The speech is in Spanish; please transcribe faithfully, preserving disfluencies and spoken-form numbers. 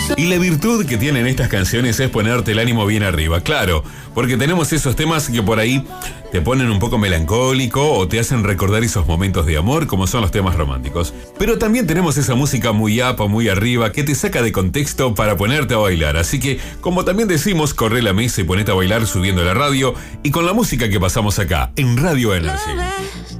Y la virtud que tienen estas canciones es ponerte el ánimo bien arriba, claro, porque tenemos esos temas que por ahí te ponen un poco melancólico o te hacen recordar esos momentos de amor, como son los temas románticos. Pero también tenemos esa música muy up o muy arriba que te saca de contexto para ponerte a bailar. Así que, como también decimos, corre la mesa y ponete a bailar subiendo la radio y con la música que pasamos acá en Radio Energy.